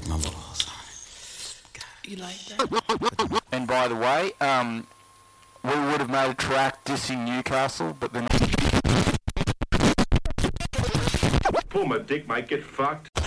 break my balls. You like that? And by the way, we would have made a track dissing Newcastle, but then... Pull my dick, mate, get fucked.